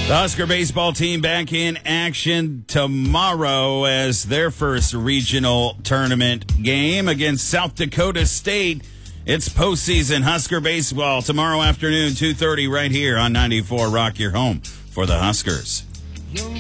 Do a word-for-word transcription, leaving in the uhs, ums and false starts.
The Husker baseball team back in action tomorrow as their first regional tournament game against South Dakota State. It's postseason Husker baseball tomorrow afternoon, two thirty, right here on ninety-four Rock, your home for the Huskers.